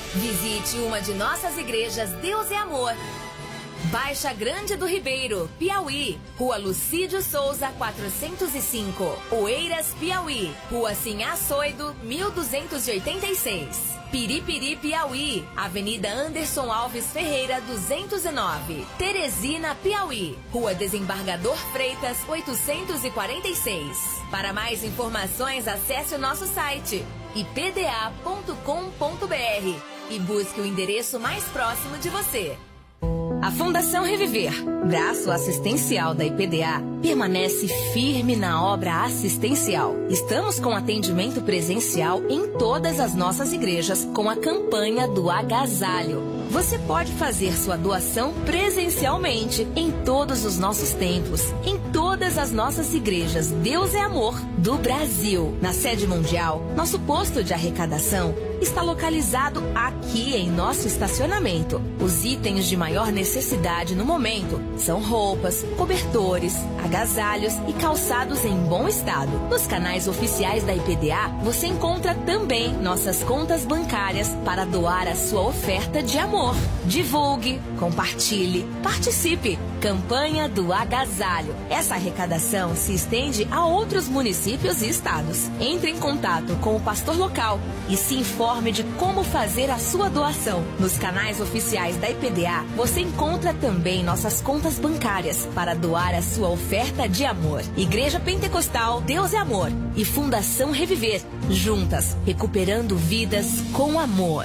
Visite uma de nossas igrejas Deus é Amor. Baixa Grande do Ribeiro, Piauí, Rua Lucídio Souza, 405. Oeiras, Piauí, Rua Sinhá Soido, 1286. Piripiri, Piauí, Avenida Anderson Alves Ferreira, 209. Teresina, Piauí, Rua Desembargador Freitas, 846. Para mais informações, acesse o nosso site ipda.com.br e busque o endereço mais próximo de você. A Fundação Reviver, braço assistencial da IPDA, permanece firme na obra assistencial. Estamos com atendimento presencial em todas as nossas igrejas com a campanha do agasalho. Você pode fazer sua doação presencialmente em todos os nossos templos, em todas as nossas igrejas Deus é Amor do Brasil. Na sede mundial, nosso posto de arrecadação está localizado aqui em nosso estacionamento. Os itens de maior necessidade no momento são roupas, cobertores, agasalhos e calçados em bom estado. Nos canais oficiais da IPDA, você encontra também nossas contas bancárias para doar a sua oferta de amor. Divulgue, compartilhe, participe. Campanha do Agasalho. Essa arrecadação se estende a outros municípios e estados. Entre em contato com o pastor local e se informe de como fazer a sua doação. Nos canais oficiais da IPDA, você encontra também nossas contas bancárias para doar a sua oferta de amor. Igreja Pentecostal Deus é Amor e Fundação Reviver. Juntas, recuperando vidas com amor.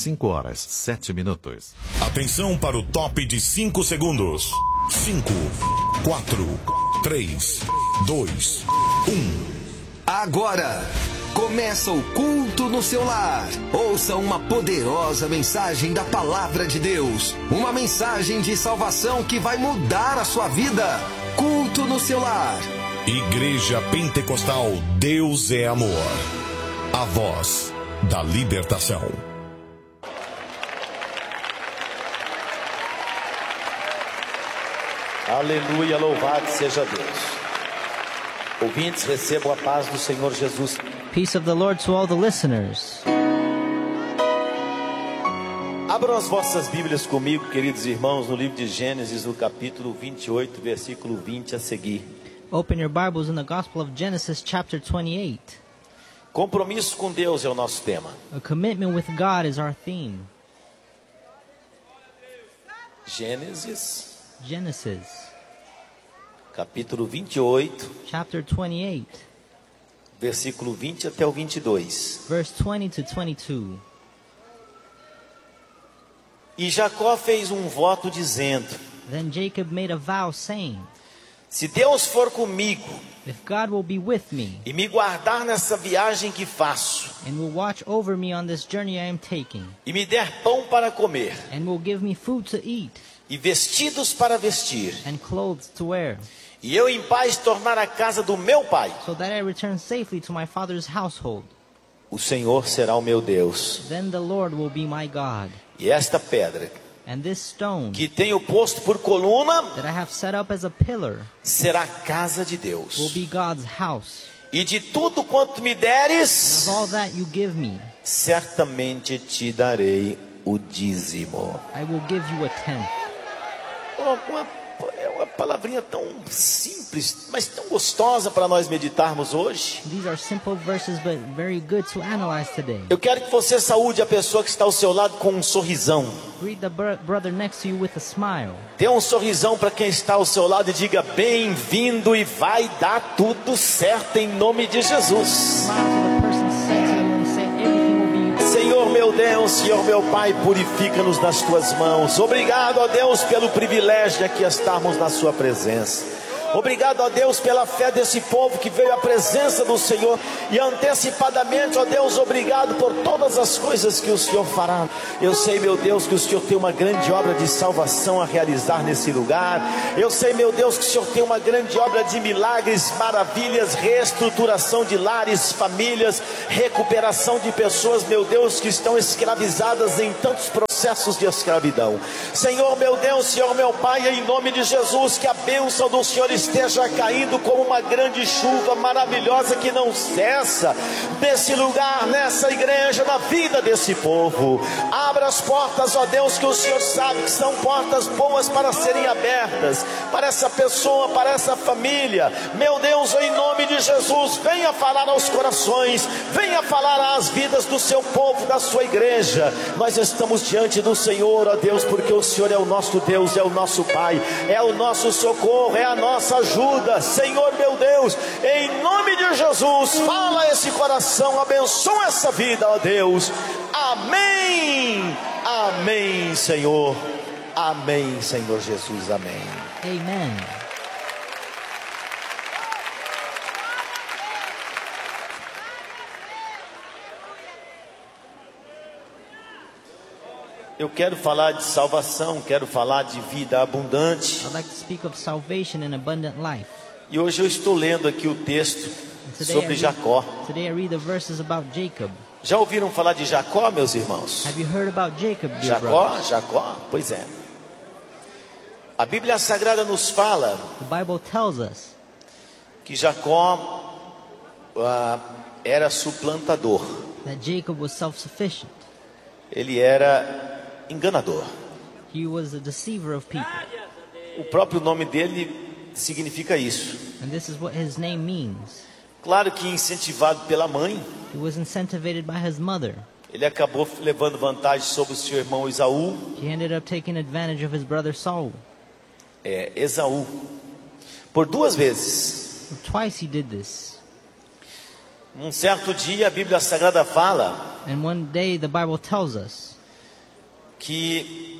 5h07. Atenção para o top de 5 segundos. 5, 4, 3, 2, 1. Agora começa o culto no seu lar. Ouça uma poderosa mensagem da palavra de Deus. Uma mensagem de salvação que vai mudar a sua vida. Culto no seu lar. Igreja Pentecostal Deus é Amor. A voz da libertação. Aleluia, louvado seja Deus. Ouvintes, recebam a paz do Senhor Jesus. Peace of the Lord to all the listeners. Abram as vossas Bíblias comigo, queridos irmãos, no livro de Gênesis, no capítulo 28, versículo 20 a seguir. Open your Bibles in the Gospel of Genesis, chapter 28. Compromisso com Deus é o nosso tema. A commitment with God is our theme. Gênesis, capítulo 28, chapter 28, versículo 20 até o 22. Verse 20 to 22. E Jacó fez um voto dizendo: Then Jacob made a vow saying, se Deus for comigo if God will be with me e me guardar nessa viagem que faço, and will watch over me on this journey I am taking, e me der pão para comer, and will give me food to eat, e vestidos para vestir, and clothes to wear, e eu em paz tornar a casa do meu pai, so that I return safely to my father's household, o Senhor será o meu Deus, then the Lord will be my God. E esta pedra And this stone que tenho posto por coluna that I have set up as a pillar será a casa de Deus. will be God's house. E de tudo quanto me deres, Of all that you give me, certamente te darei o dízimo. I will give you a tenth. É uma palavrinha tão simples, mas tão gostosa para nós meditarmos hoje. These are simple verses, but very good to analyze today. Eu quero que você saúde a pessoa que está ao seu lado com um sorrisão. Greet the brother next to you with a smile. Dê um sorrisão para quem está ao seu lado e diga: bem-vindo e vai dar tudo certo em nome de Jesus. Smile to the person next to you and say everything will be. Senhor meu Deus, Senhor meu Pai, purifica-nos nas tuas mãos. Obrigado, ó Deus, pelo privilégio de aqui estarmos na sua presença. Obrigado, ó Deus, pela fé desse povo que veio à presença do Senhor. E antecipadamente, ó Deus, obrigado por todas as coisas que o Senhor fará. Eu sei, meu Deus, que o Senhor tem uma grande obra de salvação a realizar nesse lugar. Eu sei, meu Deus, que o Senhor tem uma grande obra de milagres, maravilhas, reestruturação de lares, famílias, recuperação de pessoas, meu Deus, que estão escravizadas em tantos processos de escravidão. Senhor, meu Deus, Senhor, meu Pai, em nome de Jesus, que a bênção do Senhor esteja caindo como uma grande chuva maravilhosa que não cessa nesse lugar, nessa igreja, na vida desse povo. Abra as portas, ó Deus, que o Senhor sabe que são portas boas para serem abertas, para essa pessoa, para essa família. Meu Deus, em nome de Jesus, venha falar aos corações, venha falar às vidas do seu povo, da sua igreja. Nós estamos diante do Senhor, ó Deus, porque o Senhor é o nosso Deus, é o nosso Pai, é o nosso socorro, é a nossa ajuda. Senhor meu Deus, em nome de Jesus, fala esse coração, abençoa essa vida, ó Deus. Amém, amém, Senhor, amém, Senhor Jesus, amém. Amen. Eu quero falar de salvação, quero falar de vida abundante. I'd like to speak of salvation and abundant life. E hoje eu estou lendo aqui o texto sobre Jacó. Today I read the verses about Jacob. Já ouviram falar de Jacó, meus irmãos? Have you heard about Jacob, dear brothers? Jacó, pois é. A Bíblia Sagrada nos fala The Bible tells us que Jacó era suplantador. that Jacob was self-sufficient. Ele era enganador. He was a deceiver of people. O próprio nome dele significa isso. And this is what his name means. Claro que incentivado pela mãe, He was incentivated by his mother. ele acabou levando vantagem sobre o seu irmão Esaú. He ended up taking advantage of his brother Saul. Esaú. Por 2 vezes. Twice he did this. Um certo dia a Bíblia Sagrada fala And one day the Bible tells us que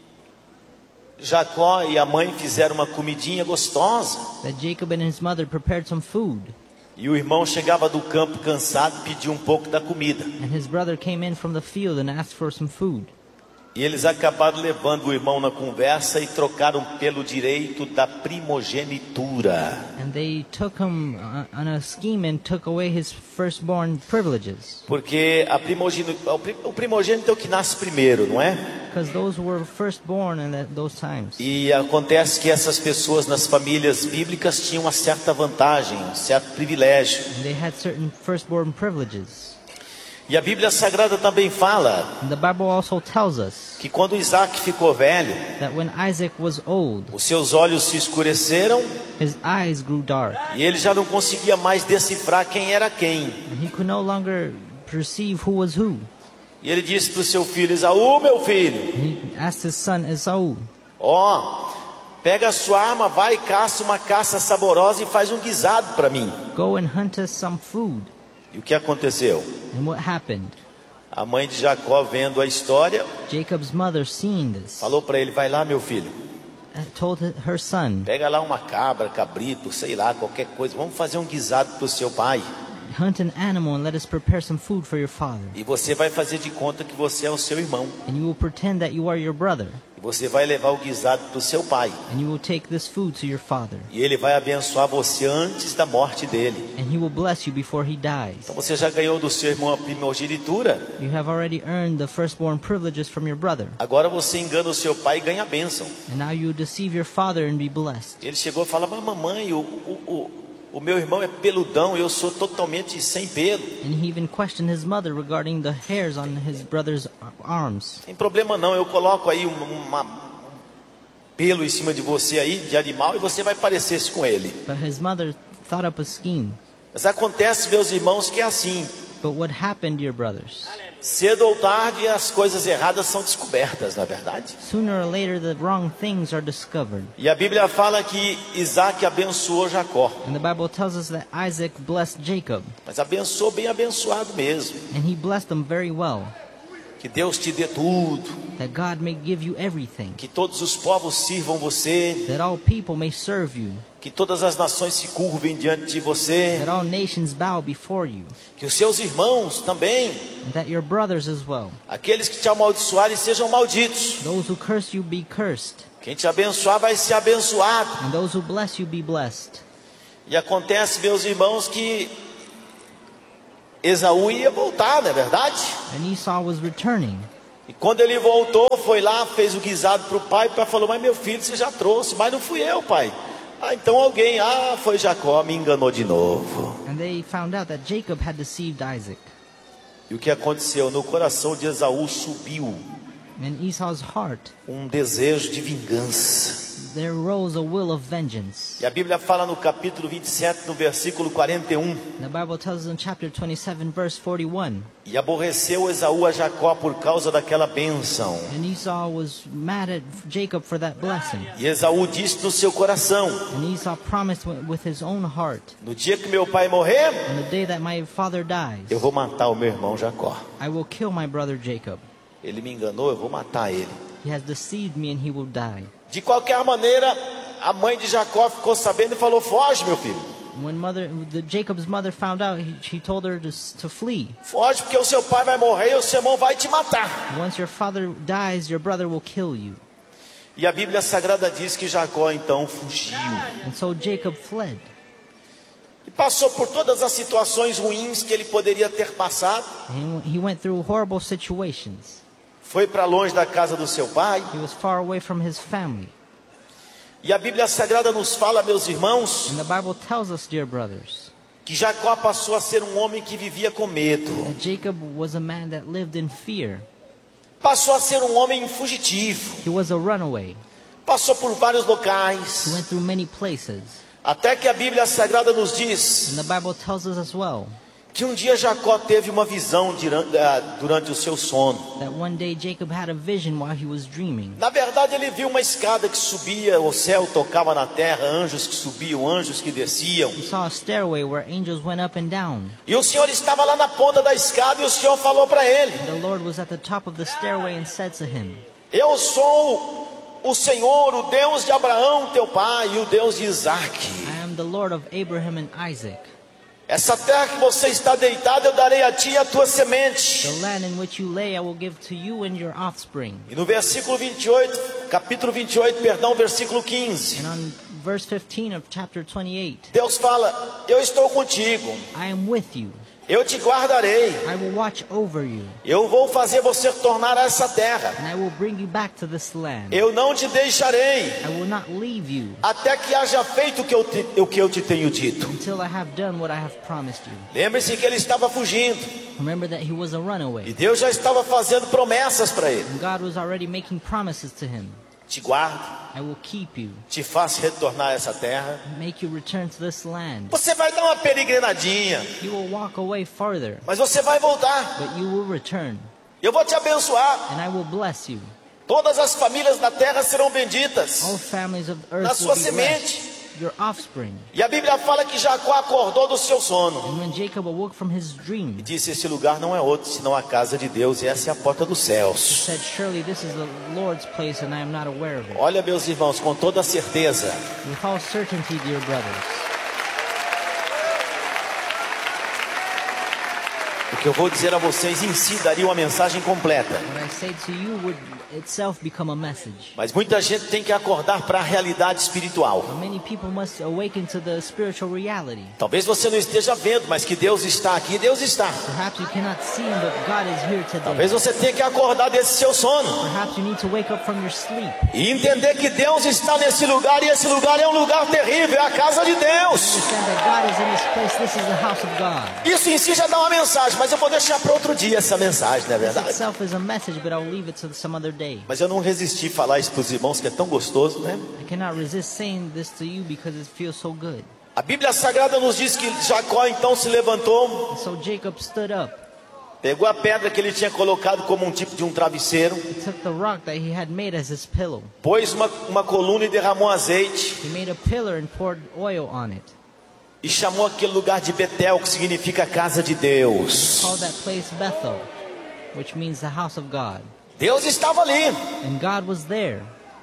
Jacó e a mãe fizeram uma comidinha gostosa. that Jacob and his mother prepared some food. E o irmão chegava do campo cansado e pediu um pouco da comida. And his brother came in from the field and asked for some food. E eles acabaram levando o irmão na conversa e trocaram pelo direito da primogenitura. And they took him on a scheme and took away his firstborn privileges. Porque o primogênito é o que nasce primeiro, não é? Because those were firstborn in those times. E acontece que essas pessoas nas famílias bíblicas tinham uma certa vantagem, um certo privilégio. And they had certain firstborn privileges. E a Bíblia Sagrada também fala And the Bible also tells us que quando Isaac ficou velho, that when Isaac was old, os seus olhos se escureceram his eyes grew dark. e ele já não conseguia mais decifrar quem era quem. And he could no longer perceive who was who. E ele disse para o seu filho Esaú: meu filho, He asked his son Esau, pega a sua arma, vai e caça uma caça saborosa e faz um guisado para mim. go and hunt us some food. E o que aconteceu? And what happened? A mãe de Jacó, vendo a história, Jacob's mother, seeing this, falou para ele: vai lá, meu filho, told her son, pega lá uma cabra, cabrito, sei lá, qualquer coisa, vamos fazer um guisado para o seu pai. hunt an animal and let us prepare some food for your father. E você vai fazer de conta que você é o seu irmão. And you will pretend that you are your brother. E você vai levar o guisado para o seu pai. And you will take this food to your father. E ele vai abençoar você antes da morte dele. And he will bless you before he dies. Então você já ganhou do seu irmão a primogenitura. You have already earned the firstborn privileges from your brother. Agora você engana o seu pai e ganha a bênção. And now you deceive your father and be blessed. Ele chegou e falou: mas mamãe, o meu irmão é peludão, eu sou totalmente sem pelo. And he even questioned his mother regarding the hairs on his brother's arms. Tem problema não, eu coloco aí uma pelo em cima de você aí, de animal, e você vai parecer-se com ele. But his mother thought up a scheme. Mas acontece, meus irmãos, que é assim. But what happened, dear brothers? Cedo ou tarde as coisas erradas são descobertas, na verdade. Sooner or later the wrong things are discovered. E a Bíblia fala que Isaac abençoou Jacó. And the Bible tells us that Isaac blessed Jacob. Mas abençoou bem abençoado mesmo. And he blessed them very well. Que Deus te dê tudo. That God may give you everything. Que todos os povos sirvam você. That all people may serve you. Que todas as nações se curvem diante de você. That all nations bow before you. Que os seus irmãos também. And that your brothers as well. Aqueles que te amaldiçoarem sejam malditos. Those who curse you be cursed. Quem te abençoar vai ser abençoado. And those who bless you be blessed. E acontece, meus irmãos, que Esaú ia voltar, não é verdade? And Esau was returning. E quando ele voltou, foi lá, fez o guisado para o pai. O pai falou: mas meu filho, você já trouxe. Mas não fui eu, pai. Então alguém, foi Jacó, me enganou de novo. And they found out that Jacob had deceived Isaac. E o que aconteceu? No coração de Esaú subiu In Esau's heart, desejo de vingança. there rose a will of vengeance. E a Bíblia fala no capítulo 27, no versículo 41. The Bible tells us in chapter 27, verse 41. E aborreceu Esaú a Jacó por causa daquela bênção. And Esau was mad at Jacob for that blessing. E Esaú disse no seu coração: And Esau promised with his own heart, no dia que meu pai morrer, on the day that my father dies, eu vou matar o meu irmão Jacó. I will kill my brother Jacob. Ele me enganou, eu vou matar ele. He has deceived me and he will die. De qualquer maneira, a mãe de Jacó ficou sabendo e falou: foge, meu filho. When Jacob's mother found out, she told her to flee. Foge, porque o seu pai vai morrer e o seu irmão vai te matar. Once your father dies, your brother will kill you. E a Bíblia Sagrada diz que Jacó então fugiu. And so Jacob fled. E passou por todas as situações ruins que ele poderia ter passado. He went through horrible situations. Foi para longe da casa do seu pai. He was far away from his family. E a Bíblia Sagrada nos fala, meus irmãos, And the Bible tells us, dear brothers, que Jacó passou a ser um homem que vivia com medo. that Jacob was a man that lived in fear. Passou a ser um homem fugitivo. He was a runaway. Passou por vários He locais. went through many places. Até que a Bíblia Sagrada nos diz And the Bible tells us as well que um dia Jacó teve uma visão durante o seu sono. that one day Jacob had a vision while he was dreaming. Na verdade, ele viu uma escada que subia, o céu tocava na terra, anjos que subiam, anjos que desciam. He saw a stairway where angels went up and down. E o Senhor estava lá na ponta da escada e o Senhor falou para ele: The Lord was at the top of the stairway and said to him, eu sou o Senhor, o Deus de Abraão, teu pai, e o Deus de Isaac. I am the Lord of Abraham and Isaac. Essa terra que você está deitado, eu darei a ti e a tua semente. The land in which you lay I will give to you and your offspring. E no versículo 28, capítulo 28, perdão, versículo 15. And on verse 15 of chapter 28, Deus fala: eu estou contigo, I am with you. eu te guardarei, I will watch over you. eu vou fazer você tornar a essa terra, And I will bring you back to this land. eu não te deixarei, I will not leave you até que haja feito o que eu te tenho dito. until I have done what I have promised you. Lembre-se que ele estava fugindo, Remember that he was a e runaway. Deus já estava fazendo promessas para ele: And God was already making promises to him. te guardo, I will keep you, te faço retornar a essa terra. make you return to this land. Você vai dar uma peregrinadinha, You will walk away farther, mas você vai voltar. but you will return. Eu vou te abençoar. And I will bless you. Todas as famílias da terra serão benditas All families of na earth sua will be blessed. semente. Your offspring. E a Bíblia fala que Jacó acordou do seu sono And when Jacob awoke from his dream, e disse: esse lugar não é outro senão a casa de Deus, e essa é a porta dos he céus. said, surely this is the Lord's place and I am not aware of it. Olha, meus irmãos, com toda certeza, With all certainty, dear brothers, o que eu vou dizer a vocês em si daria uma mensagem completa. what I say to you would itself become a message. Mas muita gente tem que acordar para a realidade espiritual. Many people must awaken to the spiritual reality. Talvez você não esteja vendo, mas que Deus está aqui, Deus está. Perhaps you cannot see him, but God is here today. Talvez você tenha que acordar desse seu sono Perhaps you need to wake up from your sleep. e entender que Deus está nesse lugar, e esse lugar é um lugar terrível, é a casa de Deus. Understand that God is in this place. This is the house of God. Isso em si já dá uma mensagem, mas eu vou deixar para outro dia essa mensagem, não é This verdade? itself is a message, but I'll leave it to some other day. Mas eu não resisti a falar isso para os irmãos, que é tão gostoso, né? I cannot resist saying this to you because it feels so good. A Bíblia Sagrada nos diz que Jacó então se levantou, And so Jacob stood up. pegou a pedra que ele tinha colocado como um tipo de um travesseiro, He took the rock that he had made as his pillow. pôs uma coluna e derramou azeite, He made a pillar and poured oil on it. e chamou aquele lugar de Betel, que significa casa de Deus. Called that place Bethel, which means the house of God. Deus estava ali. And God was there.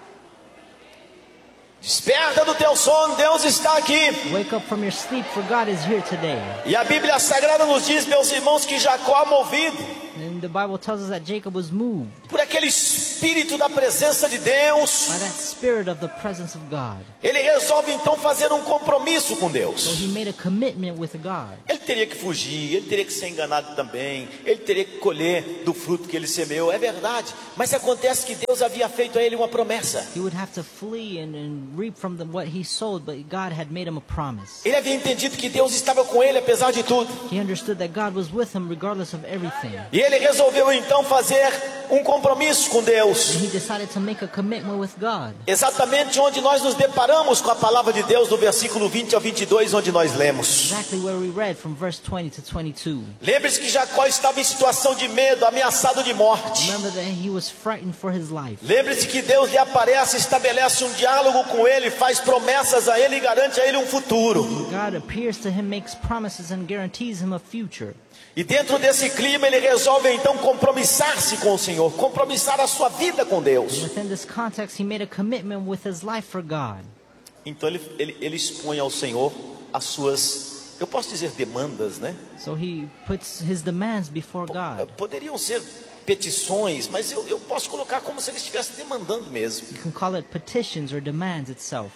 Desperta do teu sono, Deus está aqui. Wake up from your sleep, for God is here today. E a Bíblia Sagrada nos diz, meus irmãos, que Jacó, movido And the Bible tells us that Jacob was moved por aquele espírito da presença de Deus, by that spirit of the presence of God. ele resolve então fazer um compromisso com So Deus. he made a commitment with God. Ele teria que fugir, ele teria que ser enganado também, ele teria que colher do fruto que ele semeou, é verdade. Mas acontece que Deus havia feito a ele uma promessa. He would have to flee and reap from what he sowed, but God had made him a promise. Ele havia entendido que Deus estava com ele apesar de tudo. He understood that God was with him regardless of everything. E ele resolveu então fazer um compromisso com Deus. And he decided to make a commitment with God. Exatamente onde nós nos deparamos com a palavra de Deus no versículo 20 ao 22, onde nós lemos. Exactly where we read from verse 20 to 22. Lembre-se que Jacó estava em situação de medo, ameaçado de morte. Remember that he was frightened for his life. Lembre-se que Deus lhe aparece, estabelece um diálogo com ele, faz promessas a ele e garante a ele um futuro. God appears to him, makes promises and guarantees him a future. E dentro desse clima ele resolve então compromissar-se com o Senhor, compromissar a sua vida com Deus. Within this context, he made a commitment with his life for God. Então ele expõe ao Senhor as suas, eu posso dizer, demandas, né? So he puts his demands before God. Poderiam ser petições, mas eu posso colocar como se ele estivesse demandando mesmo. You can call it petitions or demands itself.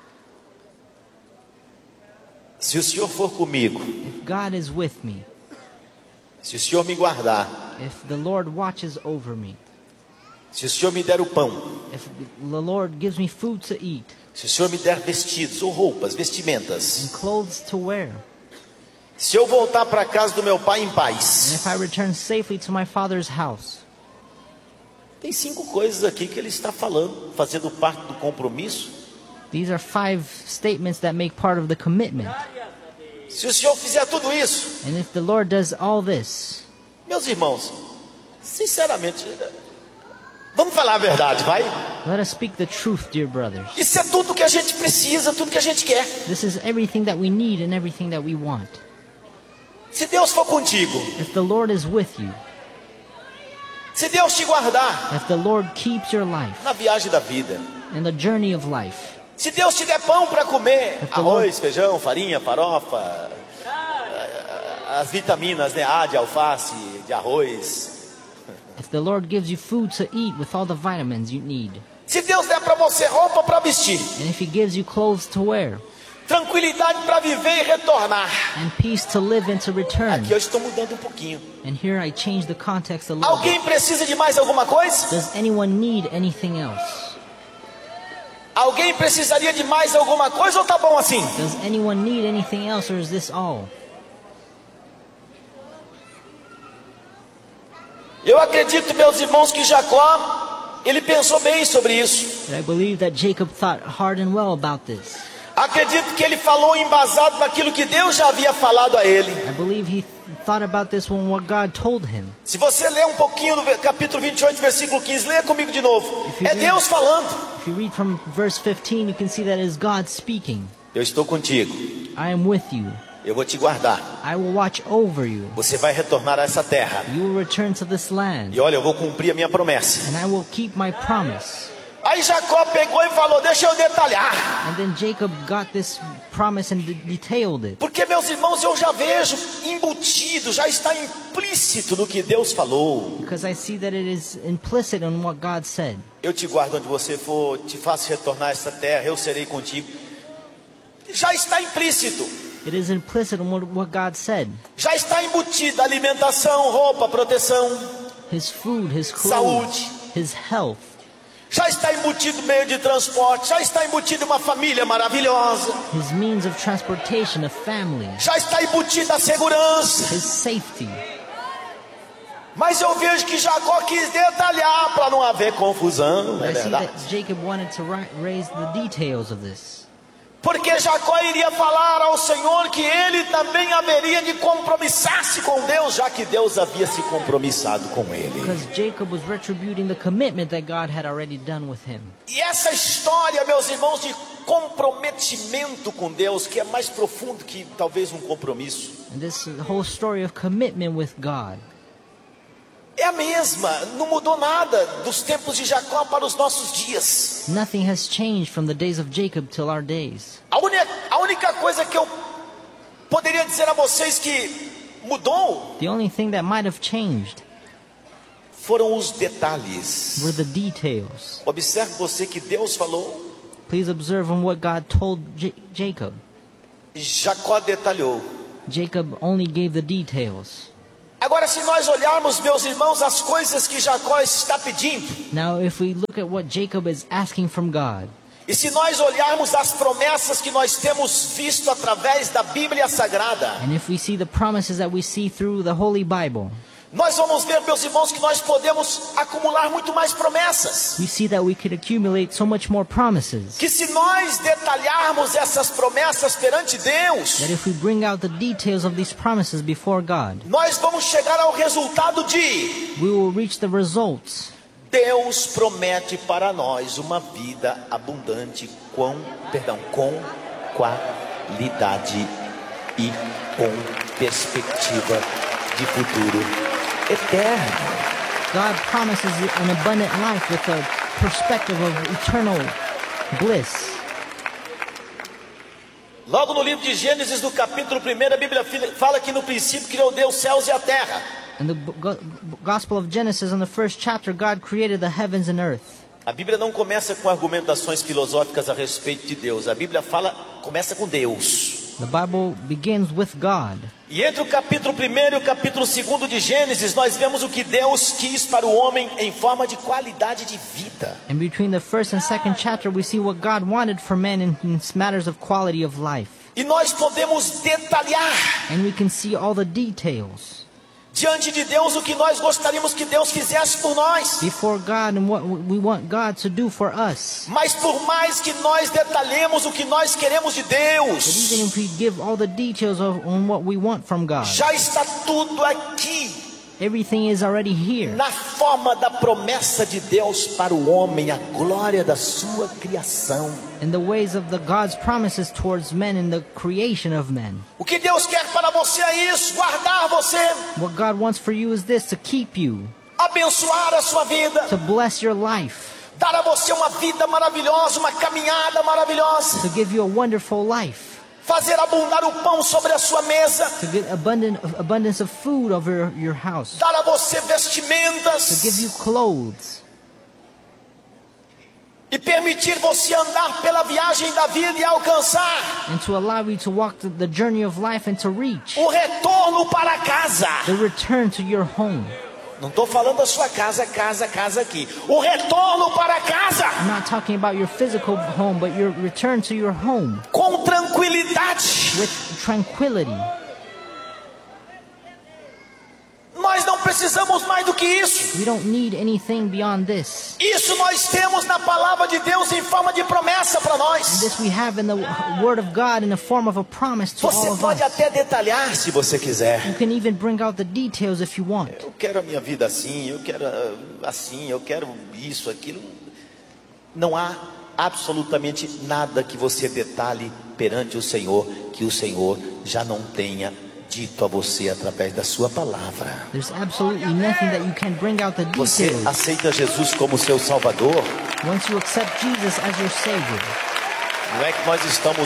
Se o Senhor for comigo, If God is with me, se o Senhor me guardar, if the Lord watches over me, se o Senhor me der o pão, if the Lord gives me food to eat se o Senhor me der vestidos ou roupas, vestimentas, and clothes to wear, se eu voltar para a casa do meu pai em and paz, if I return safely to my Father's house, tem 5 coisas aqui que ele está falando, fazendo parte do compromisso. these are 5 statements that make part of the commitment. Se o Senhor fizer tudo isso, And if the Lord does all this, meus irmãos, sinceramente, vamos falar a verdade, vai? let us speak the truth, dear brothers. Isso é tudo que a gente precisa, tudo que a gente quer. This is everything that we need and everything that we want. Se Deus for contigo, If the Lord is with you, se Deus te guardar if the Lord keeps your life na viagem da vida, in the journey of life, se Deus te der pão para comer, If the arroz, feijão, farinha, farofa, as vitaminas, né, A de alface, de arroz. if the Lord gives you food to eat with all the vitamins you need, Se Deus der para você roupa para vestir, and if He gives you clothes to wear, tranquilidade para viver e retornar. and peace to live and to return, Aqui eu estou mudando um pouquinho. and here I change the context a little bit. Alguém precisa de mais alguma coisa? Does anyone need anything else? Alguém precisaria de mais alguma coisa ou tá bom assim? Does anyone need anything else, or is this all? Eu acredito, meus irmãos, que Jacó, ele pensou bem sobre isso. But I believe that Jacob thought hard and well about this. Acredito que ele falou embasado naquilo que Deus já havia falado a ele. I believe he thought about this when what God told him. Se você ler um pouquinho do capítulo 28, versículo 15, leia comigo de novo. É Deus falando. If you read from verse 15, you can see that it is God speaking. Eu estou contigo. I am with you. Eu vou te guardar. I will watch over you. Você vai retornar a essa terra. You will return to this land, E olha, eu vou cumprir a minha promessa. and I will keep my promise. Aí Jacó pegou e falou, deixa eu detalhar. And then Jacob got this promise and detailed it. Porque, meus irmãos, eu já vejo embutido, já está implícito no que Deus falou. Because I see that it is implicit in what God said. Eu te guardo onde você for, te faço retornar a essa terra, eu serei contigo. Já está implícito. It is implicit in what God said. Já está embutida alimentação, roupa, proteção. His food, His clothes, Saúde. His health. Já está embutido meio de transporte. Já está embutido uma família maravilhosa. His means of transportation, a family, Já está embutida a segurança. His safety. Mas eu vejo que Jacó quis detalhar para não haver confusão, não é I see verdade? that Jacob wanted to raise the details of this. Porque Jacó iria falar ao Senhor que ele também haveria de compromissar-se com Deus, já que Deus havia se compromissado com ele. Because Jacob was retributing the commitment that God had already done with him. E essa história, meus irmãos, de comprometimento com Deus, que é mais profundo que talvez um compromisso, And this whole story of commitment with God é a mesma, não mudou nada dos tempos de Jacó para os nossos dias. Nothing has changed from the days of Jacob till our days. A única coisa que eu poderia dizer a vocês que mudou The only thing that might have changed foram os detalhes. were the details. Observe você que Deus falou, Please observe on what God told Jacob. Jacó detalhou. Jacob only gave the details. Agora, se nós olharmos, meus irmãos, as coisas que Jacó está pedindo, Now, if we look at what Jacob is asking from God, e se nós olharmos as promessas que nós temos visto através da Bíblia Sagrada, and if we see the promises that we see through the Holy Bible, nós vamos ver, meus irmãos, que nós podemos acumular muito mais promessas. we see that we could accumulate so much more promises. Que se nós detalharmos essas promessas perante Deus, That if we bring out the details of these promises before God, nós vamos chegar ao resultado de: we will reach the results. Deus promete para nós uma vida abundante com qualidade e com perspectiva de futuro eterno. God promises an abundant life with a perspective of eternal bliss. Logo no livro de Gênesis, no capítulo 1, a Bíblia fala que no princípio criou Deus os céus e a terra. In the Gospel of Genesis, in the first chapter, God created the heavens and earth. A Bíblia não começa com argumentações filosóficas a respeito de Deus. A Bíblia começa com Deus. The Bible begins with God. E entre o capítulo 1 e o capítulo 2 de Gênesis, nós vemos o que Deus quis para o homem em forma de qualidade de vida. And between the first and second chapter, we see what God wanted for man in matters of quality of life. E nós podemos detalhar And we can see all the details diante de Deus o que nós gostaríamos que Deus fizesse por nós. before God and what we want God to do for us. Mas por mais que nós detalhemos o que nós queremos de But Deus, even if we give all the details on what we want from God, já está tudo aqui everything is already here. na forma da promessa de Deus para o homem, a glória da sua criação. In the ways of the God's promises towards men in the creation of men. O que Deus quer para você é isso: guardar você, What God wants for you is this, to keep you, abençoar a sua vida, to bless your life, dar a você uma vida maravilhosa, uma caminhada maravilhosa, to give you a wonderful life, fazer abundar o pão sobre a sua mesa, to get abundance of food over your house, dar a você to vestimentas give you clothes, e permitir você andar pela viagem da vida e alcançar and to allow you to walk the journey of life and to reach o retorno para casa. the return to your home. Não estou falando da sua casa aqui. O retorno para casa I'm not talking about your physical home, but your return to your home com tranquilidade. with tranquility. Nós não precisamos mais do que isso. We don't need anything beyond this. Isso nós temos na palavra de Deus em forma de promessa para And nós. this we have in the Word of God in the form of a promise to all Você of pode us. até detalhar se você quiser. You can even bring out the details if you want. Eu quero a minha vida assim, eu quero assim, eu quero isso, aquilo. Não há absolutamente nada que você detalhe perante o Senhor que o Senhor já não tenha dito a você através da sua palavra. There's absolutely nothing that you can bring out the Você details. aceita Jesus como seu Salvador? Once you accept Jesus as your Savior, Não é que nós estamos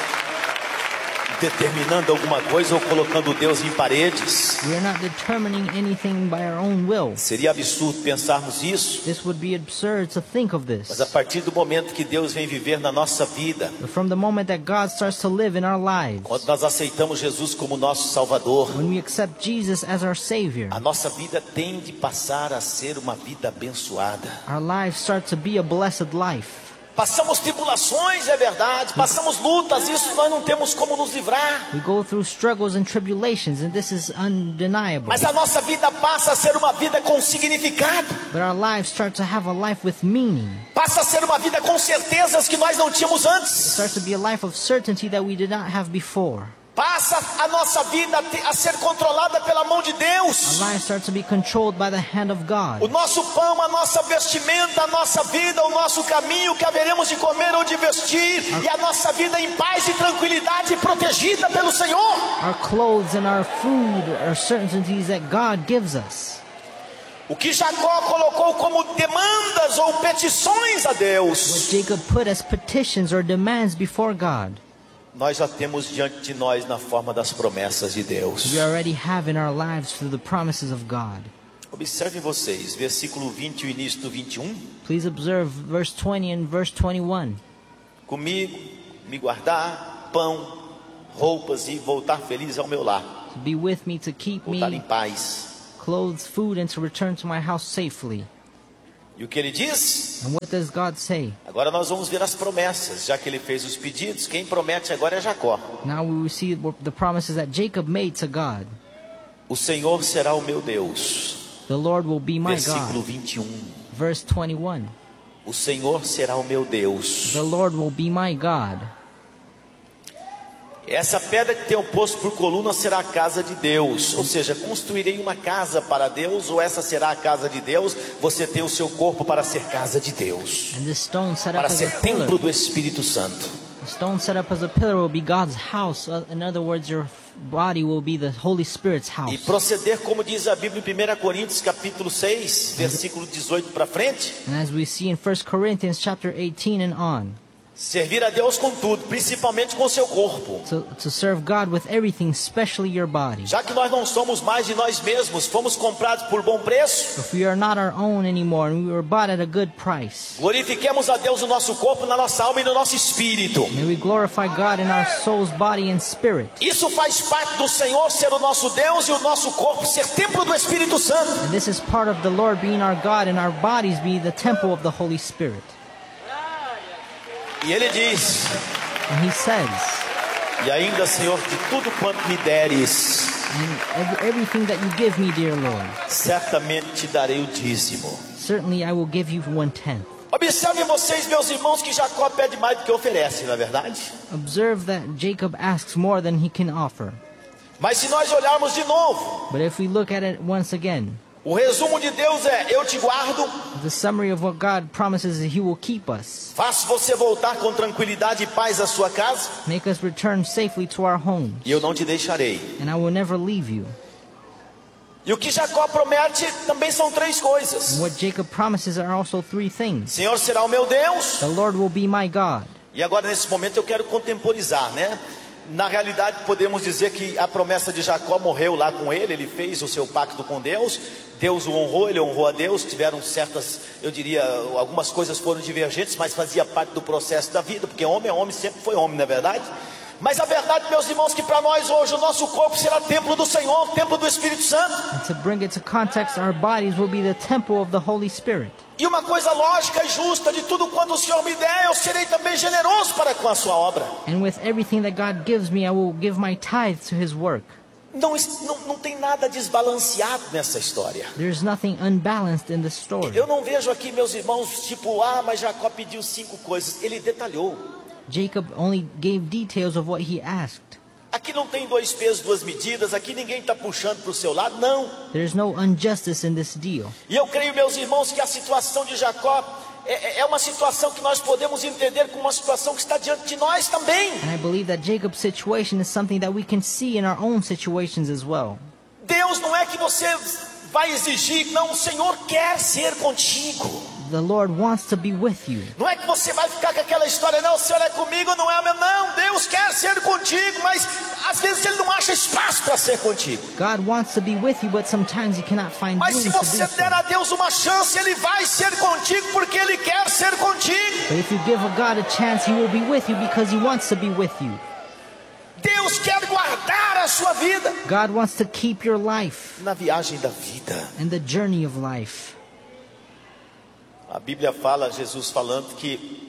determinando alguma coisa ou colocando Deus em paredes. we are not determining anything by our own will. Seria absurdo pensarmos isso. This would be absurd to think of Mas a this. partir do momento que Deus vem viver na nossa vida, But from the moment that God starts to live in our lives, quando nós aceitamos Jesus como nosso Salvador, when we accept Jesus as our Savior, a nossa vida tem de passar a ser uma vida abençoada. our lives start to be a blessed life. Passamos tribulações, é verdade, passamos lutas, isso nós não temos como nos livrar. We go through struggles and tribulations, and this is undeniable. Mas a nossa vida passa a ser uma vida com significado. But our lives start to have a life with meaning. Passa a ser uma vida com certezas que nós não tínhamos It antes. starts to be a life of certainty that we did not have before. Passa a nossa vida a ser controlada pela mão de Our Deus. lives start to be controlled by the hand of O God. nosso pão, a nossa vestimenta, a nossa vida, o nosso caminho que haveremos de comer ou de vestir, e a nossa vida em paz e tranquilidade protegida pelo Senhor. Our clothes and our food are certainties that God gives us. O que Jacó colocou como demandas ou petições a What Deus, Jacob put as petitions or demands before God, nós já temos diante de nós na forma das promessas de Deus. we already have in our lives through the promises of God. Observem vocês, versículo 20 e o início do 21. Please observe verse 20 and verse 21. Comigo, me guardar, pão, roupas e voltar feliz ao meu lar. to be with me, to keep Voltar em me, paz. clothes, food, and to return to my house safely. E o que ele diz? And what does God say? Agora nós vamos ver as promessas, já que ele fez os pedidos. Quem promete agora é Jacó. Now we will see the promises that Jacob made to God. O Senhor será o meu Deus. The Lord will be my Versículo God. 21. Verse 21. O Senhor será o meu Deus. The Lord will be my God. Essa pedra que tem o posto por coluna será a casa de Deus. Ou seja, construirei uma casa para Deus, ou essa será a casa de Deus. Você tem o seu corpo para ser casa de Deus, And this stone set up para as a ser templo pillar. do Espírito Santo. The stone set up as a pillar will be God's house. In other words, your body will be the Holy Spirit's E house. proceder como diz a Bíblia em 1 Coríntios capítulo 6, versículo 18 para frente. And as we see in 1 Corinthians chapter 18 and on, Servir a Deus com tudo, principalmente com o seu corpo. to serve God with everything, especially your body. Já que nós não somos mais de nós mesmos, fomos comprados por bom preço. If we are not our own anymore and we were bought at a good price, Glorifiquemos a Deus no nosso corpo, na nossa alma e no nosso espírito. may we glorify God in our souls, body, and spirit. Isso faz parte do Senhor ser o nosso Deus e o nosso corpo ser templo do Espírito Santo. And this is part of the Lord being our God and our bodies be the temple of the Holy Spirit. E ele diz: And he says, e ainda, Senhor, de tudo quanto me deres, and everything that you give me, dear Lord, certamente te darei o dízimo. certainly I will give you 1/10. Observem vocês, meus irmãos, que Jacó pede mais do que oferece, não é verdade? Observe that Jacob asks more than he can offer. Mas se nós olharmos de novo, But if we look at it once again, o resumo de Deus é: eu te guardo, the summary of what God promises is he will keep us, faço você voltar com tranquilidade e paz à sua casa, make us return safely to our home, e eu não te deixarei. and I will never leave you. E o que Jacó promete também são três coisas. And what Jacob promises are also three things. Senhor será o meu Deus. The Lord will be my God. E agora nesse momento eu quero contemporizar, né? Na realidade podemos dizer que a promessa de Jacó morreu lá com ele fez o seu pacto com Deus, Deus o honrou, ele honrou a Deus, tiveram certas, eu diria, algumas coisas foram divergentes, mas fazia parte do processo da vida, porque homem é homem, sempre foi homem, não é verdade? Mas a verdade, meus irmãos, que para nós hoje o nosso corpo será templo do Senhor, templo do Espírito Santo. And to bring it to context, our bodies will be the temple of the Holy Spirit. E uma coisa lógica e justa, de tudo quanto o Senhor me der, eu serei também generoso para com a sua obra. And with everything that God gives me, I will give my tithe to his work. Não tem nada desbalanceado nessa história. There's nothing unbalanced in the story. Eu não vejo aqui, meus irmãos, tipo, mas Jacó pediu 5 coisas. Ele detalhou. Jacob only gave details of what he asked. Aqui não tem 2 pesos, 2 medidas. Aqui ninguém está puxando para o seu lado, não. There's no injustice in this deal. E eu creio, meus irmãos, que a situação de Jacó é uma situação que nós podemos entender como uma situação que está diante de nós também. And I believe that Jacob's situation is something that we can see in our own situations as well. Deus não é que você vai exigir, não, o Senhor quer ser contigo. The Lord wants to be with you. Não é que você vai ficar com aquela história, não, o Senhor é comigo, não é meu, não, Deus quer ser contigo, mas às vezes Ele não acha espaço para ser contigo. God wants to be with you, but sometimes He cannot find Mas room se to do você so. der a Deus uma chance, Ele vai ser contigo porque Ele quer ser contigo. But if you give God a chance, He will be with you because He wants to be with you. Deus quer guardar a sua vida God wants to keep your life na viagem da vida. and the journey of life. A Bíblia fala, Jesus falando que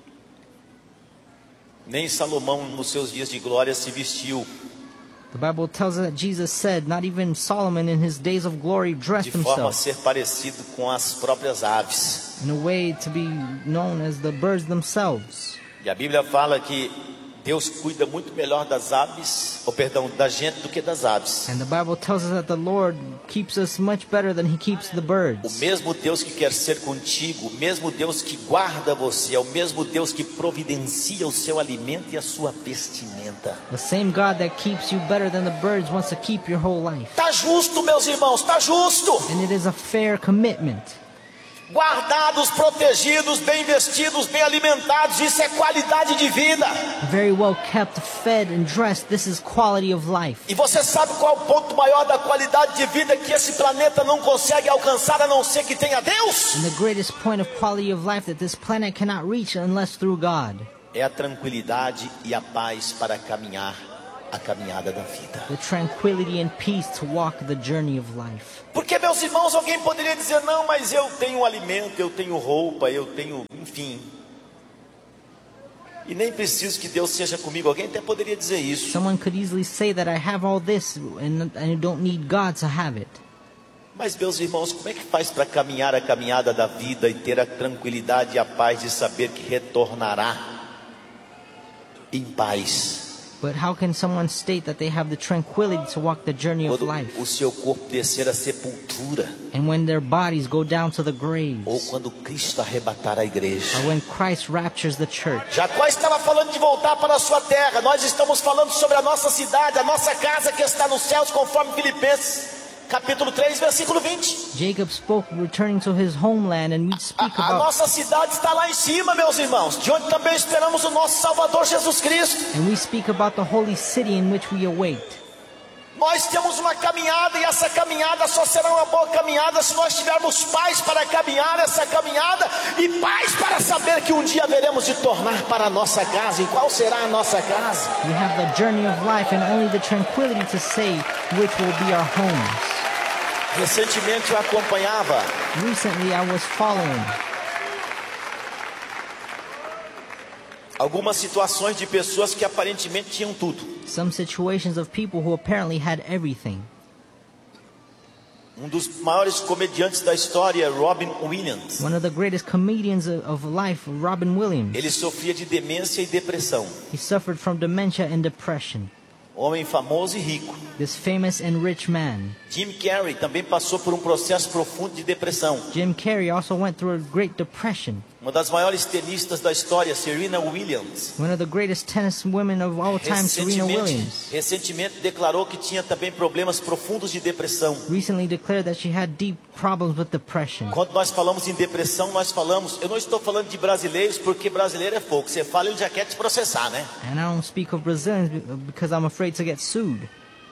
nem Salomão nos seus dias de glória se vestiu The Bible tells us that Jesus said, not even Solomon in his days of glory dressed de forma a himself ser parecido com as próprias aves. in a way to be known as the birds themselves. E a Bíblia fala que Deus cuida muito melhor das aves, ou perdão, da gente do que das aves. And the Bible tells us that the Lord keeps us much better than He keeps the O birds. mesmo Deus que quer ser contigo, o mesmo Deus que guarda você, é o mesmo Deus que providencia o seu alimento e a sua vestimenta. The same God that keeps you better than the birds wants to keep your whole life. Tá justo, meus irmãos, tá justo. And it is a fair commitment. Guardados, protegidos, bem vestidos, bem alimentados, isso é qualidade de vida. Very well kept, fed, and dressed. This is quality of life. E você sabe qual é o ponto maior da qualidade de vida que esse planeta não consegue alcançar a não ser que tenha Deus? And the greatest point of quality of life that this planet cannot reach unless through God É a tranquilidade e a paz para caminhar a caminhada da vida. The tranquility and peace to walk the journey of life. Porque, meus irmãos, alguém poderia dizer, não, mas eu tenho alimento, eu tenho roupa, eu tenho, enfim, e nem preciso que Deus seja comigo. Alguém até poderia dizer isso. Someone could easily say that I have all this and I don't need God to have it. Mas, meus irmãos, como é que faz para caminhar a caminhada da vida e ter a tranquilidade e a paz de saber que retornará em paz? But how can someone state that they have the tranquility to walk the journey of Quando life? o seu corpo descer à sepultura, And when their bodies go down to the graves, ou quando Cristo arrebatar a igreja. or when Christ raptures the church. Jacó estava falando de voltar para a sua terra. Nós estamos falando sobre a nossa cidade, a nossa casa que está nos céus, conforme Filipenses capítulo 3, versículo 20. Jacob spoke returning to his homeland, and we speak A about, nossa cidade está lá em cima, meus irmãos, de onde também esperamos o nosso Salvador Jesus Cristo. and we speak about the holy city in which we await. Nós temos uma caminhada, e essa caminhada só será uma boa caminhada se nós tivermos paz para caminhar essa caminhada, e paz para saber que um dia veremos de tornar para a nossa casa. E qual será a nossa casa? We have the journey of life and only the tranquility to say which will be our homes. Recentemente eu acompanhava Recently I was following algumas situações de pessoas que aparentemente tinham tudo. some situations of people who apparently had everything. Um dos maiores comediantes da história, Robin Williams, One of the greatest comedians of life, Robin Williams. ele sofria de demência e depressão. He suffered from dementia and depression. Homem famoso e rico. This famous and rich man. Jim Carrey também passou por um processo profundo de depressão. Jim Carrey also went through a great depression. Uma das maiores tenistas da história, Serena Williams, One of the greatest tennis women of all time, Serena Williams, recentemente declarou que tinha também problemas profundos de depressão. recently declared that she had deep problems with depression. Quando nós falamos em depressão, nós falamos, eu não estou falando de brasileiros, porque brasileiro é fogo. Você fala, ele já quer te processar, né? And I don't speak of Brazilians because I'm afraid to get sued.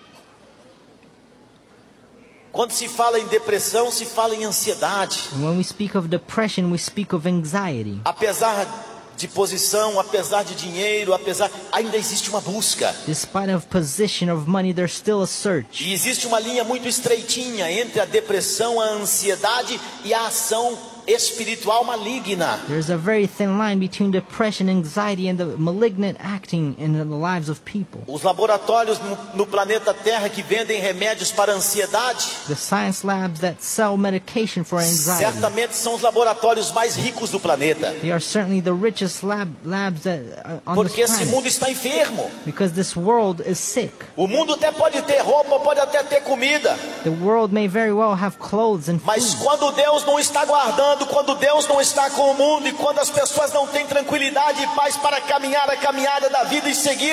Quando se fala em depressão, se fala em ansiedade. And when we speak of depression, we speak of anxiety. Apesar de posição, apesar de dinheiro, ainda existe uma busca. Despite of position of money, there's still a search. E existe uma linha muito estreitinha entre a depressão, a ansiedade e a ação espiritual maligna. There's a very thin line between depression, anxiety, and the malignant acting in the lives of people. Os laboratórios no planeta Terra que vendem remédios para ansiedade, The science labs that sell medication for anxiety, certamente são os laboratórios mais ricos do planeta. they are certainly the richest labs that on Porque this esse planet. mundo está enfermo. Because this world is sick. O mundo até pode ter roupa, pode até ter comida, The world may very well have clothes and mas food. quando Deus não está guardando, quando Deus não está com o mundo, e quando as pessoas não têm tranquilidade e paz para caminhar a caminhada da vida e seguir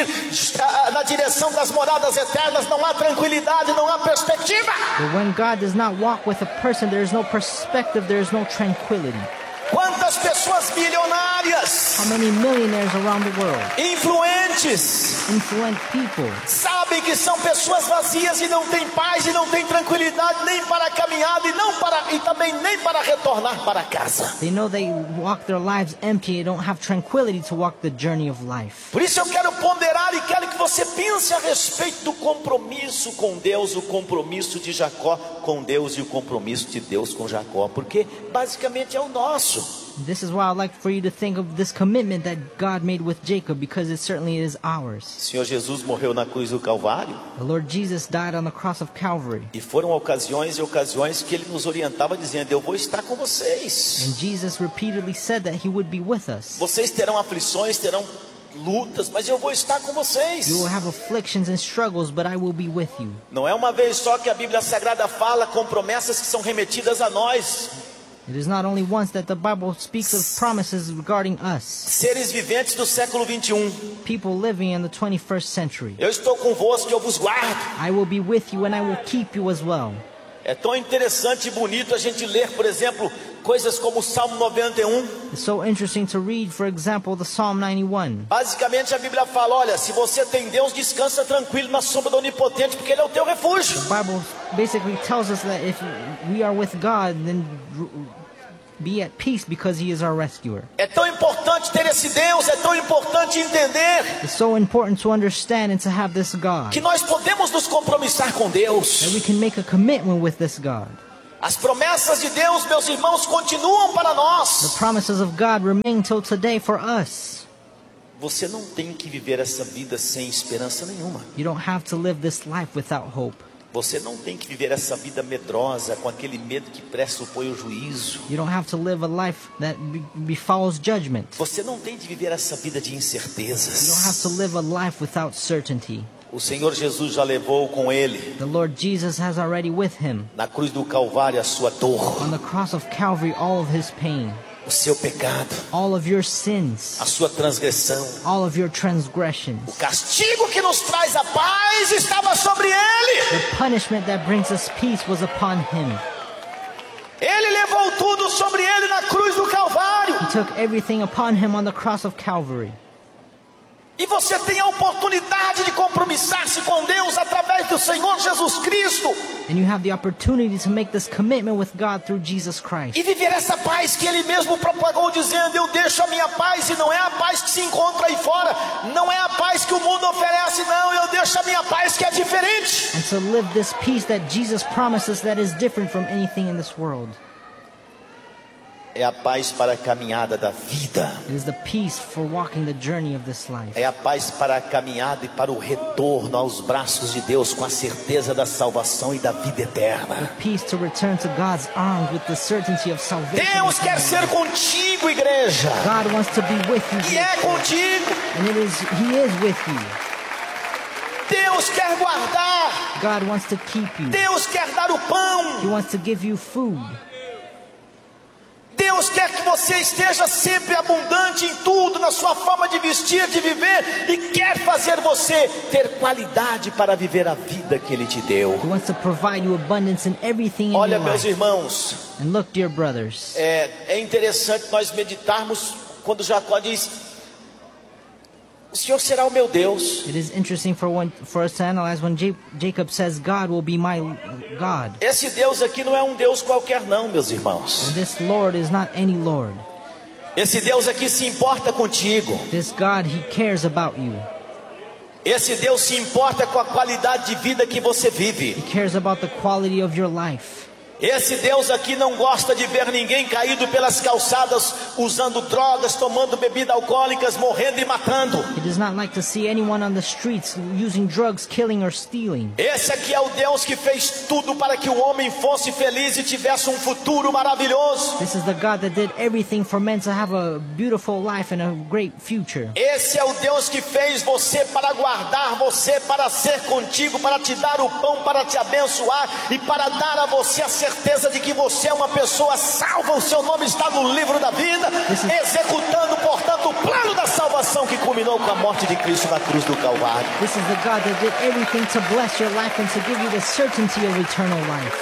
na direção das moradas eternas, não há tranquilidade, não há perspectiva. But when God does not walk with a person, there is no perspective, there is no tranquility. Quantas pessoas bilionárias, How many millionaires around the world, influentes, influent people, sabem que são pessoas vazias e não têm paz e não têm tranquilidade nem para a caminhada e também nem para retornar para casa. they know they walk their lives empty, they don't have tranquility to walk the journey of life. Por isso eu quero ponderar e quero que você pense a respeito do compromisso com Deus, o compromisso de Jacó com Deus e o compromisso de Deus com Jacó, porque basicamente é o nosso. This is why I'd like for you to think of this commitment that God made with Jacob, because it certainly is ours. O Senhor Jesus morreu na cruz do Calvário The Lord Jesus died on the cross of Calvary. e foram ocasiões e ocasiões que Ele nos orientava dizendo, eu vou estar com vocês. And Jesus repeatedly said that he would be with us. Vocês terão aflições, terão lutas, mas eu vou estar com vocês. You will have afflictions and struggles, but I will be with you. Não é uma vez só que a Bíblia Sagrada fala com promessas que são remetidas a nós, It is not only once that the Bible speaks of promises regarding us, seres viventes do século 21. people living in the 21st century. Eu estou convosco, eu vos guardo. I will be with you and I will keep you as well. É tão interessante e bonito a gente ler, por exemplo, coisas como o Salmo 91. It's so interesting to read, for example, the Psalm 91. Basicamente a Bíblia fala, olha, se você tem Deus, descansa tranquilo na sombra do Onipotente, porque Ele é o teu refúgio. The Bible basically tells us that if we are with God, then be at peace because He is our rescuer. É tão importante ter esse Deus, é tão importante entender It's so important to understand and to have this God, que nós podemos nos compromissar com Deus. that we can make a commitment with this God. As promessas de Deus, meus irmãos, continuam para The nós. promises of God remain till today for us. Você não tem que viver essa vida sem esperança nenhuma. You don't have to live this life without hope. Você não tem que viver essa vida medrosa, com aquele medo que pressupõe o juízo. You don't have to live a life that befalls judgment. Você não tem de viver essa vida de You don't have incertezas. to live a life without certainty. O Senhor Jesus já levou com Ele, The Lord Jesus has already with Him, na cruz do Calvário, a sua dor, on the cross of Calvary, all of His pain, o seu pecado, all of your sins, a sua transgressão. all of your O transgressions. castigo que nos traz a paz estava sobre Ele. The punishment that brings us peace was upon Him. Ele levou tudo sobre Ele na cruz do Calvário. He took everything upon Him on the cross of Calvary. E você tem a oportunidade de compromissar-se com Deus através do Senhor Jesus Cristo And you have the opportunity to make this commitment with God through Jesus Christ. e viver essa paz que Ele mesmo propagou, dizendo: eu deixo a minha paz, e não é a paz que se encontra aí fora, não é a paz que o mundo oferece, não, eu deixo a minha paz que é diferente. And to live this peace that Jesus promises that is different from anything in this world. É a paz para a caminhada da vida, It is the peace for walking the journey of this life. é a paz para a caminhada e para o retorno aos braços de Deus, com a certeza da salvação e da vida eterna. Peace to return to God's arms with the certainty of salvation. Deus quer ser contigo, igreja, God wants to be with you. e é contigo. And He is with you. Deus quer guardar, God wants to keep you. Deus quer dar o pão, He wants to give you food. Deus quer que você esteja sempre abundante em tudo, na sua forma de vestir, de viver, e quer fazer você ter qualidade para viver a vida que Ele te deu. He wants to provide you abundance in everything in Olha, your meus life. irmãos, And look, dear brothers, é interessante nós meditarmos quando Jacó diz: o Senhor será o meu Deus. it is interesting for us to analyze when Jacob says, God will be my God. Esse Deus aqui não é um Deus qualquer não, meus irmãos. And this Lord is not any Lord. Esse Deus aqui se importa contigo. This God, He cares about you. Esse Deus se importa com a qualidade de vida que você vive. He cares about the quality of your life. Esse Deus aqui não gosta de ver ninguém caído pelas calçadas, usando drogas, tomando bebidas alcoólicas, morrendo e matando. He does not like to see anyone on the streets using drugs, killing or stealing. Esse aqui é o Deus que fez tudo para que o homem fosse feliz e tivesse um futuro maravilhoso. This is the God that did everything for men to have a beautiful life and a great future. Esse é o Deus que fez você para guardar você, para ser contigo, para te dar o pão, para te abençoar e para dar a você a certeza de que você é uma pessoa salva. O seu nome está no livro da vida, executando, portanto, o plano da salvação que culminou com a morte de Cristo na cruz do Calvário. This is the God that did everything to bless your life and to give you the certainty of eternal life.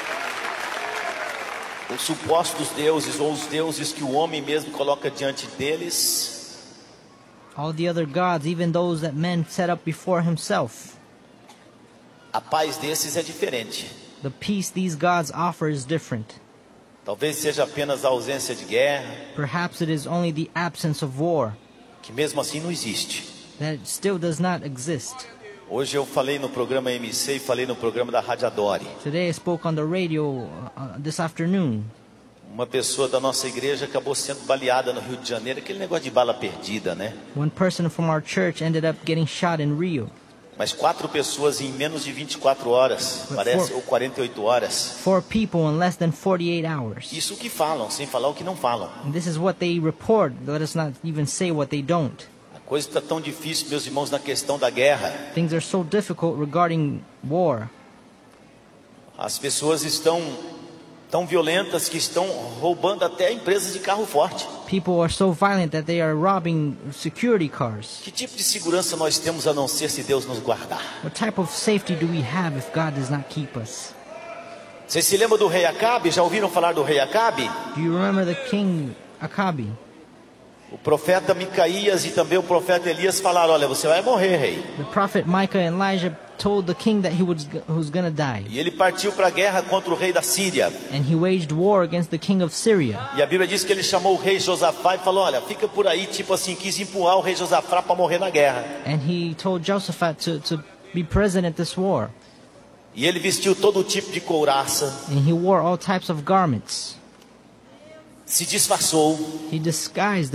Os supostos deuses, ou os deuses que o homem mesmo coloca diante deles, All the other gods, even those that men set up before himself, a paz desses é diferente. the peace these gods offer is different. Talvez seja apenas a ausência de guerra, Perhaps it is only the absence of war que mesmo assim não existe. that still does not exist. Hoje eu falei no programa MC e falei no programa da Rádio Adore. Today I spoke on the radio this afternoon. Uma pessoa da nossa igreja acabou sendo baleada no Rio de Janeiro, aquele negócio de bala perdida, né? One person from our church ended up getting shot in Rio. Mas 4 pessoas em menos de 24 horas, parece, ou 48 horas. 4 people in less than 48 hours. Isso que falam, sem falar o que não falam. And this is what they report. Let us not even say what they don't. A coisa está tão difícil, meus irmãos, na questão da guerra. Things are so difficult regarding war. As pessoas estão tão violentas que estão roubando até empresas de carro forte. People are so violent that they are robbing security cars. Que tipo de segurança nós temos a não ser se Deus nos guardar? What type of safety do we have if God does not keep us? Vocês se lembram do rei Acabe? Já ouviram falar do rei Acabe? Do you remember the king Acabe? O profeta Micaías e também o profeta Elias falaram: olha, você vai morrer, rei. The prophet Micah and Elijah told the king that he was going to die. E ele partiu para a guerra contra o rei da Síria. And he waged war against the king of Syria. E a Bíblia diz que ele chamou o rei Josafá e falou: olha, fica por aí, tipo assim, quis empurrar o rei Josafá para morrer na guerra. And he told Josaphat to be present at this war. E ele vestiu todo tipo de couraça. And he wore all types of garments. Se disfarçou. He disguised